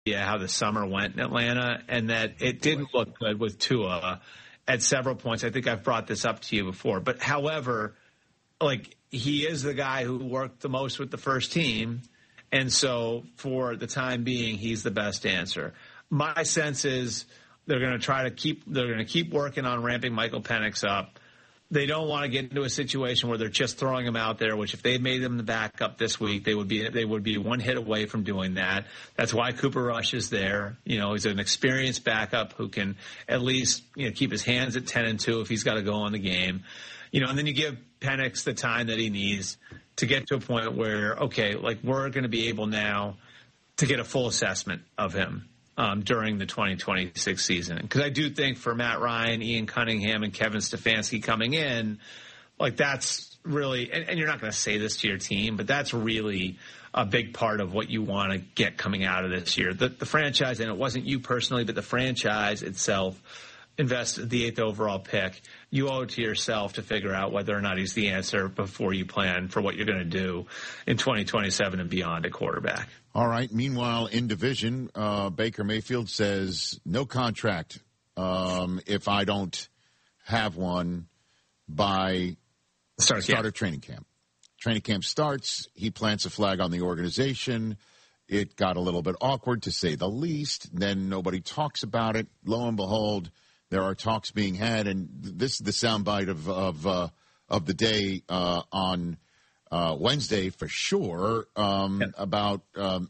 how the summer went in Atlanta, and that it didn't look good with Tua at several points. I think I've brought this up to you before. But however, like, he is the guy who worked the most with the first team, and so for the time being, he's the best answer. My sense is they're going to keep working on ramping Michael Penix up. They don't want to get into a situation where they're just throwing him out there, which if they made him the backup this week, they would be one hit away from doing that. That's why Cooper Rush is there. He's an experienced backup who can at least, keep his hands at 10-2 if he's got to go on the game. And then you give Penix the time that he needs to get to a point where, okay, like, we're going to be able now to get a full assessment of him during the 2026 season. Because I do think for Matt Ryan, Ian Cunningham, and Kevin Stefanski coming in, like, that's really, and you're not going to say this to your team, but that's really a big part of what you want to get coming out of this year. The franchise, and it wasn't you personally, but the franchise itself invested the 8th overall pick. You owe it to yourself to figure out whether or not he's the answer before you plan for what you're going to do in 2027 and beyond at quarterback. All right. Meanwhile, in division, Baker Mayfield says no contract if I don't have one by start of training camp. Training camp starts. He plants a flag on the organization. It got a little bit awkward, to say the least. Then nobody talks about it. Lo and behold, there are talks being had, and this is the soundbite of the day on Wednesday for sure about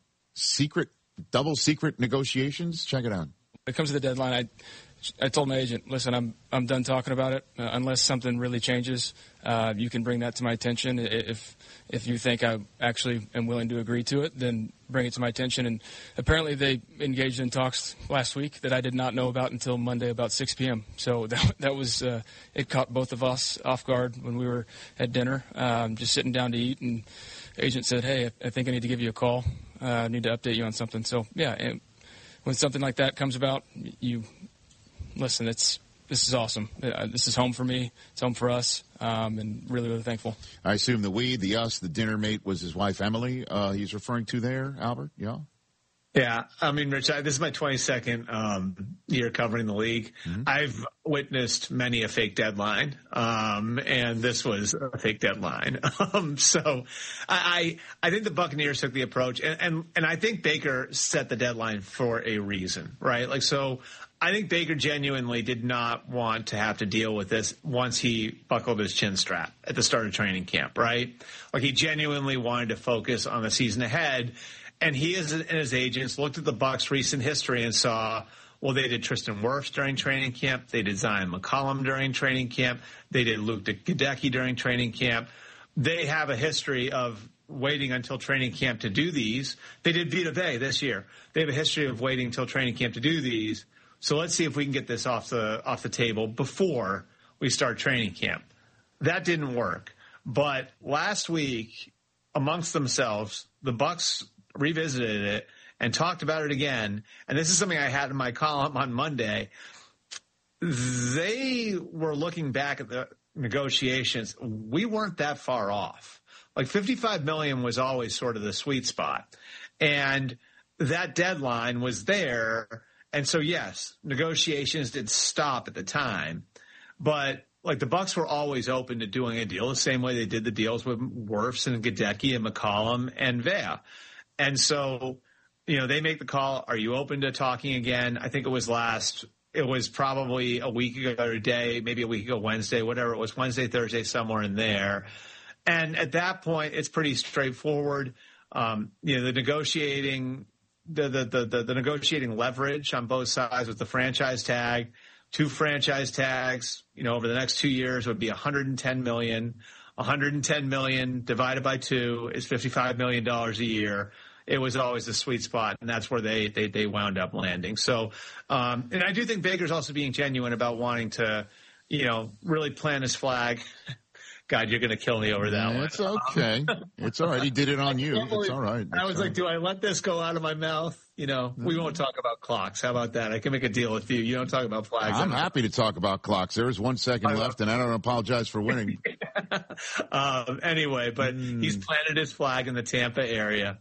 double secret negotiations. Check it out. When it comes to the deadline, I told my agent, listen, I'm done talking about it. Unless something really changes, you can bring that to my attention. If you think I actually am willing to agree to it, then bring it to my attention. And apparently they engaged in talks last week that I did not know about until Monday about 6 p.m. So that was it caught both of us off guard when we were at dinner, just sitting down to eat. And the agent said, hey, I think I need to give you a call. I need to update you on something. So, yeah, and when something like that comes about, you – listen, this is awesome. This is home for me. It's home for us, and really, really thankful. I assume the us, the dinner mate was his wife, Emily, he's referring to there, Albert? Yeah? Yeah. I mean, Rich, this is my 22nd year covering the league. Mm-hmm. I've witnessed many a fake deadline, and this was a fake deadline. So I think the Buccaneers took the approach, and I think Baker set the deadline for a reason, right? Like, so I think Baker genuinely did not want to have to deal with this once he buckled his chin strap at the start of training camp, right? Like, he genuinely wanted to focus on the season ahead. And he and his agents looked at the Bucs' recent history and saw, well, they did Tristan Wirfs during training camp. They did Zion McCollum during training camp. They did Luke Gadecki during training camp. They have a history of waiting until training camp to do these. They did Vita Vea this year. They have a history of waiting until training camp to do these. So let's see if we can get this off the table before we start training camp. That didn't work. But last week, amongst themselves, the Bucs revisited it and talked about it again. And this is something I had in my column on Monday. They were looking back at the negotiations. We weren't that far off. Like, $55 million was always sort of the sweet spot. And that deadline was there. And so, yes, negotiations did stop at the time, but like, the Bucs were always open to doing a deal the same way they did the deals with Wirfs and Gadecki and McCollum and Vea. And so, they make the call. Are you open to talking again? I think it was probably a week ago or a day, maybe a week ago, Wednesday, whatever it was, Wednesday, Thursday, somewhere in there. And at that point, it's pretty straightforward. The negotiating the negotiating leverage on both sides with the franchise tag, 2 franchise tags, over the next 2 years would be $110 million. $110 million divided by 2 is $55 million a year. It was always the sweet spot, and that's where they wound up landing. So, and I do think Baker's also being genuine about wanting to, really plant his flag. God, you're going to kill me over that one. It's okay. It's all right. He did it on you. It's all right. I was like, do I let this go out of my mouth? We won't talk about clocks. How about that? I can make a deal with you. You don't talk about flags. I'm happy to talk about clocks. There is 1 second left, and I don't apologize for winning. Anyway, but he's planted his flag in the Tampa area.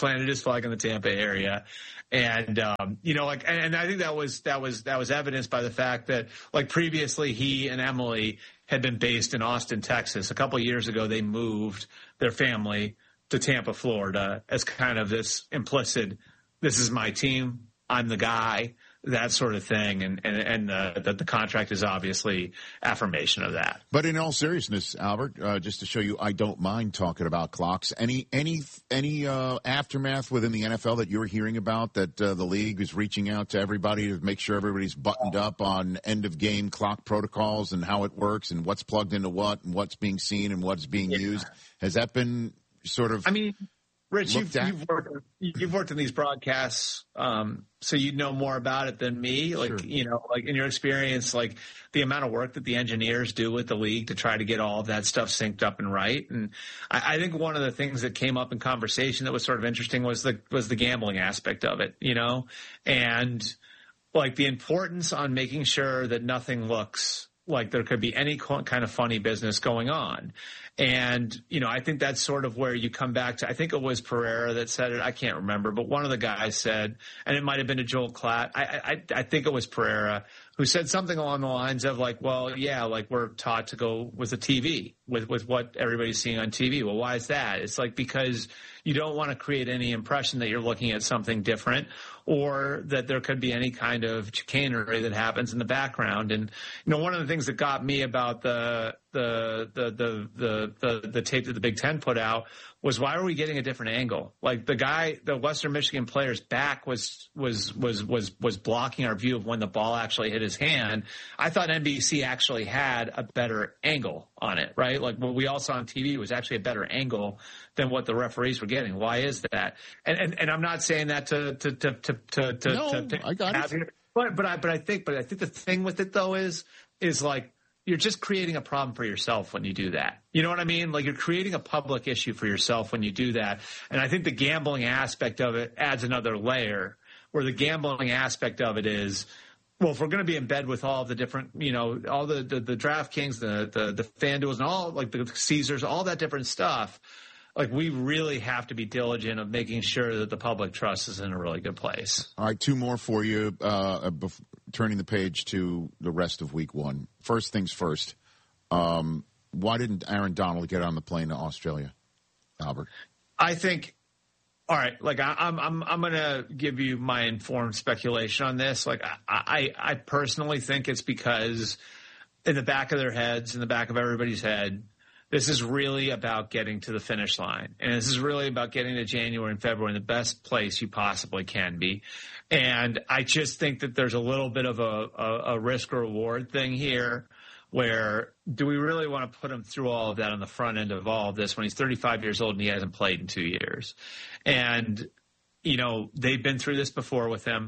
And, and I think that was evidenced by the fact that, like, previously he and Emily had been based in Austin, Texas. A couple of years ago, they moved their family to Tampa, Florida, as kind of this implicit, this is my team, I'm the guy, that sort of thing. And the contract is obviously affirmation of that. But in all seriousness, Albert, just to show you, I don't mind talking about clocks. Any aftermath within the NFL that you're hearing about that the league is reaching out to everybody to make sure everybody's buttoned up on end of game clock protocols and how it works and what's plugged into what and what's being seen and what's being used? Has that been sort of? I mean, Rich, you've worked in these broadcasts, so you know more about it than me. Like, sure. Like in your experience, like the amount of work that the engineers do with the league to try to get all of that stuff synced up and right. And I think one of the things that came up in conversation that was sort of interesting was the gambling aspect of it, and like the importance on making sure that nothing looks like there could be any kind of funny business going on. And, I think that's sort of where you come back to, I think it was Pereira that said it. I can't remember, but one of the guys said, and it might have been to Joel Klatt. I think it was Pereira who said something along the lines of like, well, yeah, like we're taught to go with the TV, with what everybody's seeing on TV. Well, why is that? It's like, because you don't want to create any impression that you're looking at something different or that there could be any kind of chicanery that happens in the background. And, one of the things that got me about the tape that the Big Ten put out was, why are we getting a different angle? Like the Western Michigan player's back was blocking our view of when the ball actually hit his hand. I thought NBC actually had a better angle on it, right? Like what we all saw on TV was actually a better angle than what the referees were getting. Why is that? And I'm not saying that I got it. But I think the thing with it though is like, you're just creating a problem for yourself when you do that. You know what I mean? Like you're creating a public issue for yourself when you do that. And I think the gambling aspect of it adds another layer, where the gambling aspect of it is, well, if we're going to be in bed with all the different, all the DraftKings, the FanDuels and all, like the Caesars, all that different stuff, like we really have to be diligent of making sure that the public trust is in a really good place. All right, two more for you, turning the page to the rest of week one. First things first, why didn't Aaron Donald get on the plane to Australia, Albert? I think, all right, like I'm going to give you my informed speculation on this. Like I personally think it's because in the back of their heads, in the back of everybody's head, this is really about getting to the finish line. And this is really about getting to January and February in the best place you possibly can be. And I just think that there's a little bit of a risk reward thing here, where do we really want to put him through all of that on the front end of all of this when he's 35 years old and he hasn't played in 2 years? And, they've been through this before with him.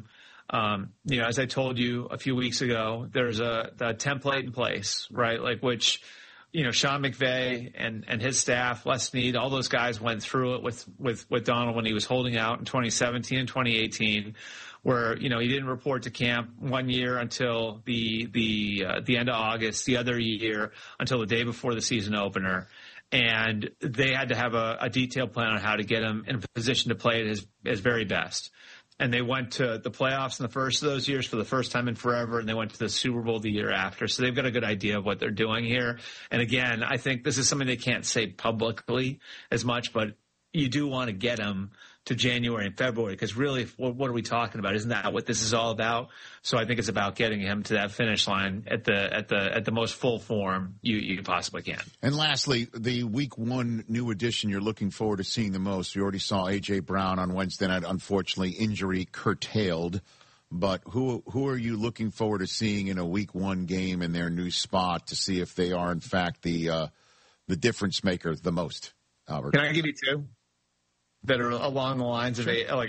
As I told you a few weeks ago, there's a template in place, right? Like which, Sean McVay and his staff, Les Snead, all those guys went through it with Donald when he was holding out in 2017 and 2018, where, he didn't report to camp 1 year until the end of August, the other year until the day before the season opener. And they had to have a detailed plan on how to get him in a position to play at his very best. And they went to the playoffs in the first of those years for the first time in forever, and they went to the Super Bowl the year after. So they've got a good idea of what they're doing here. And again, I think this is something they can't say publicly as much, but you do want to get them to January and February, because really, what are we talking about? Isn't that what this is all about? So I think it's about getting him to that finish line at the most full form you possibly can. And lastly, the week one new addition you're looking forward to seeing the most. You already saw A.J. Brown on Wednesday night, unfortunately injury curtailed. But who are you looking forward to seeing in a week one game in their new spot to see if they are in fact the difference maker the most, Albert? Can I give you two that are along the lines of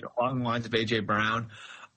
A.J. Brown?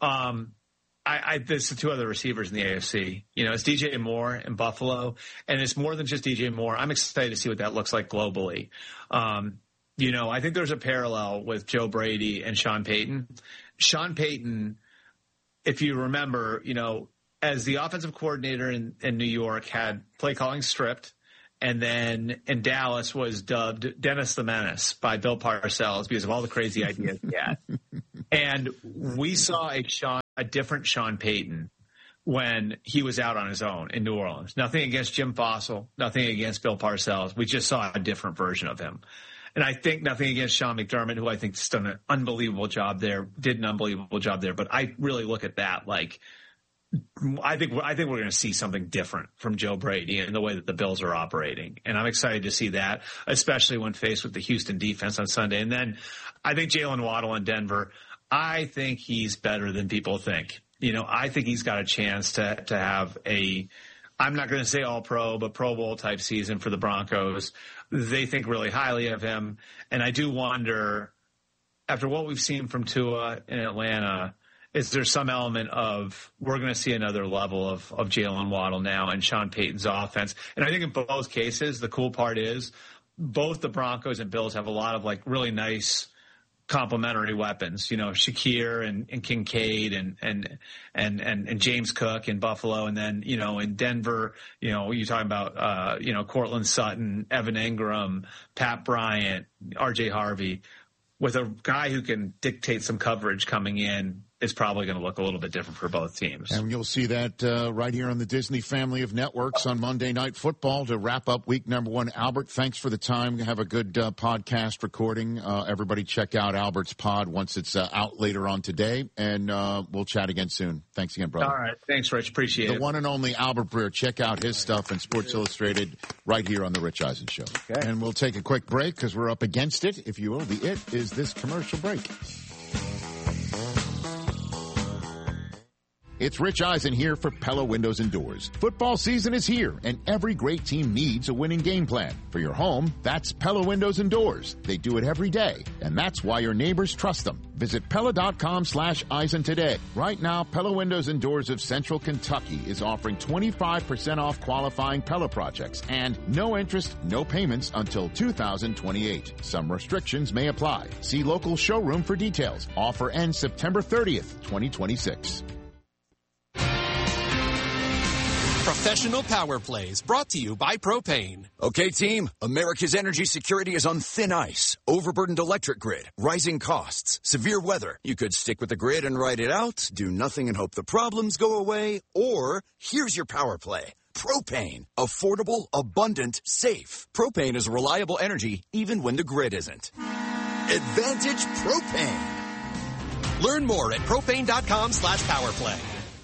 There's the two other receivers in the AFC. It's DJ Moore in Buffalo, and it's more than just DJ Moore. I'm excited to see what that looks like globally. I think there's a parallel with Joe Brady and Sean Payton. Sean Payton, if you remember, as the offensive coordinator in New York, had play calling stripped, and then in Dallas was dubbed Dennis the Menace by Bill Parcells because of all the crazy ideas he had. And we saw a different Sean Payton when he was out on his own in New Orleans. Nothing against Jim Fossil, nothing against Bill Parcells. We just saw a different version of him. And I think nothing against Sean McDermott, who I think has done an unbelievable job there, did an unbelievable job there. But I really look at that like I think we're going to see something different from Joe Brady and the way that the Bills are operating. And I'm excited to see that, especially when faced with the Houston defense on Sunday. And then I think Jalen Waddle in Denver, I think he's better than people think. I think he's got a chance to have I'm not going to say all pro, but Pro Bowl type season for the Broncos. They think really highly of him. And I do wonder, after what we've seen from Tua in Atlanta, is there some element of we're going to see another level of Jalen Waddle now and Sean Payton's offense? And I think in both cases, the cool part is both the Broncos and Bills have a lot of like really nice complementary weapons, Shakir and Kincaid and James Cook in Buffalo. And then, in Denver, you're talking about, Cortland Sutton, Evan Ingram, Pat Bryant, RJ Harvey. With a guy who can dictate some coverage coming in, it's probably going to look a little bit different for both teams. And you'll see that right here on the Disney family of networks on Monday Night Football to wrap up week number 1. Albert, thanks for the time. Have a good podcast recording. Everybody check out Albert's pod once it's out later on today, and we'll chat again soon. Thanks again, brother. All right. Thanks, Rich. Appreciate it. The one and only Albert Breer. Check out his stuff in Sports Illustrated right here on The Rich Eisen Show. Okay. And we'll take a quick break because we're up against it, if you will. The it is this commercial break. It's Rich Eisen here for Pella Windows and Doors. Football season is here, and every great team needs a winning game plan. For your home, that's Pella Windows and Doors. They do it every day, and that's why your neighbors trust them. Visit Pella.com/Eisen today. Right now, Pella Windows and Doors of Central Kentucky is offering 25% off qualifying Pella projects and no interest, no payments until 2028. Some restrictions may apply. See local showroom for details. Offer ends September 30th, 2026. Professional Power Plays, brought to you by Propane. Okay, team, America's energy security is on thin ice. Overburdened electric grid, rising costs, severe weather. You could stick with the grid and ride it out, do nothing and hope the problems go away, or here's your power play. Propane. Affordable, abundant, safe. Propane is reliable energy even when the grid isn't. Advantage Propane. Learn more at propane.com/powerplay.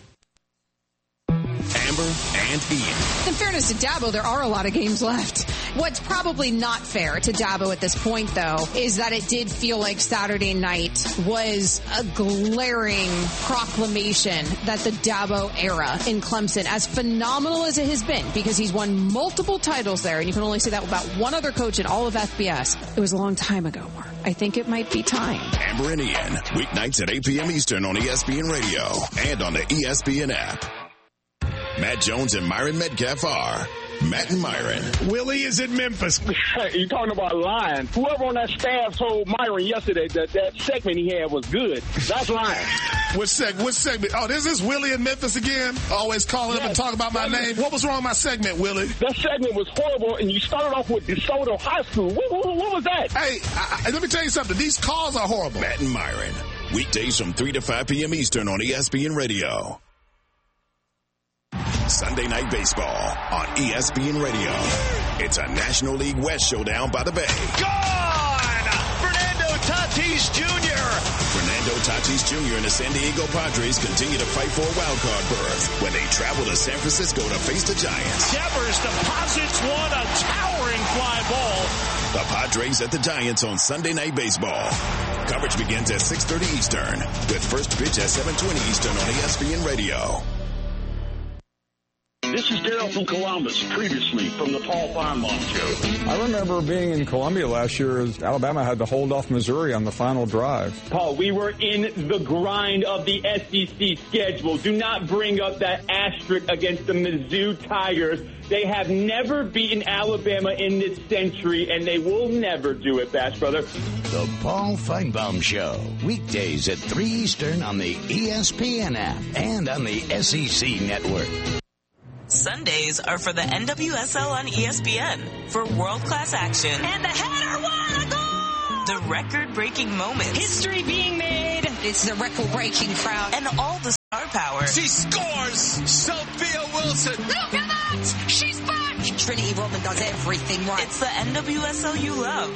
Amber and Ian. In fairness to Dabo, there are a lot of games left. What's probably not fair to Dabo at this point, though, is that it did feel like Saturday night was a glaring proclamation that the Dabo era in Clemson, as phenomenal as it has been, because he's won multiple titles there, and you can only say that about one other coach in all of FBS, it was a long time ago, Mark. I think it might be time. Amber and Ian, weeknights at 8 p.m. Eastern on ESPN Radio and on the ESPN app. Matt Jones and Myron Metcalf are Matt and Myron. Willie is in Memphis. You're talking about lying. Whoever on that staff told Myron yesterday that segment he had was good. That's lying. What segment? Oh, this is Willie in Memphis again? Always calling up and talking about my name. What was wrong with my segment, Willie? That segment was horrible, and you started off with DeSoto High School. What was that? Hey, let me tell you something. These calls are horrible. Matt and Myron. Weekdays from 3 to 5 p.m. Eastern on ESPN Radio. Sunday Night Baseball on ESPN Radio. It's a National League West showdown by the Bay. Gone! Fernando Tatis Jr. Fernando Tatis Jr. and the San Diego Padres continue to fight for a wild-card berth when they travel to San Francisco to face the Giants. Devers deposits one, a towering fly ball. The Padres at the Giants on Sunday Night Baseball. Coverage begins at 6:30 Eastern with first pitch at 7:20 Eastern on ESPN Radio. This is Daryl from Columbus, previously from the Paul Feinbaum Show. I remember being in Columbia last year as Alabama had to hold off Missouri on the final drive. Paul, we were in the grind of the SEC schedule. Do not bring up that asterisk against the Mizzou Tigers. They have never beaten Alabama in this century, and they will never do it, Bash Brother. The Paul Feinbaum Show, weekdays at 3 Eastern on the ESPN app and on the SEC Network. Sundays are for the NWSL on ESPN for world-class action. And the header won a goal! The record-breaking moments. History being made. It's the record-breaking crowd. And all the star power. She scores! Sophia Wilson! Look at that! She's back! Trinity Rodman does everything right. It's the NWSL you love.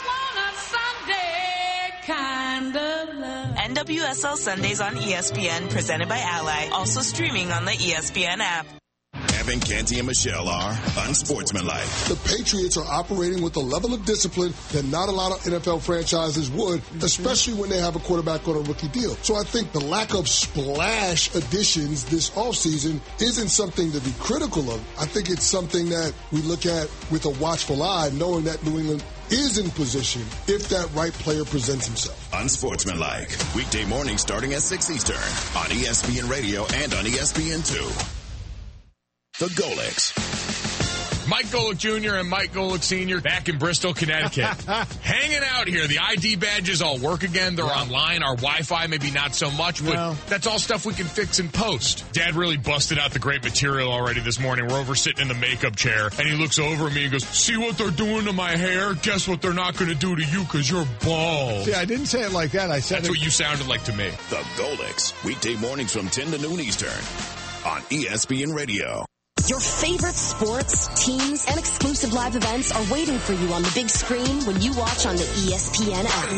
I want a Sunday kind of love. NWSL Sundays on ESPN, presented by Ally. Also streaming on the ESPN app. Evan, Canty, and Michelle are unsportsmanlike. The Patriots are operating with a level of discipline that not a lot of NFL franchises would, especially when they have a quarterback on a rookie deal. So I think the lack of splash additions this offseason isn't something to be critical of. I think it's something that we look at with a watchful eye, knowing that New England is in position if that right player presents himself. Unsportsmanlike. Weekday mornings starting at 6 Eastern on ESPN Radio and on ESPN2. The Golics. Mike Golick Jr. and Mike Golick Sr. back in Bristol, Connecticut. Hanging out here. The ID badges all work again. They're online. Our Wi-Fi maybe not so much, but that's all stuff we can fix in post. Dad really busted out the great material already this morning. We're over sitting in the makeup chair, and he looks over at me and goes, see what they're doing to my hair? Guess what they're not going to do to you because you're bald. See, I didn't say it like that. I said that's what you sounded like to me. The Golics. Weekday mornings from 10 to noon Eastern on ESPN Radio. Your favorite sports, teams, and exclusive live events are waiting for you on the big screen when you watch on the ESPN app.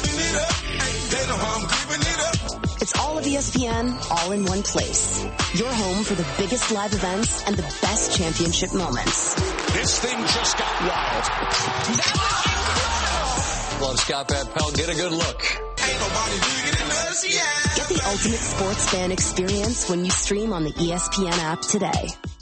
It's all of ESPN, all in one place. Your home for the biggest live events and the best championship moments. This thing just got wild. Love Scott Van Pelt. Get a good look. Get the ultimate sports fan experience when you stream on the ESPN app today.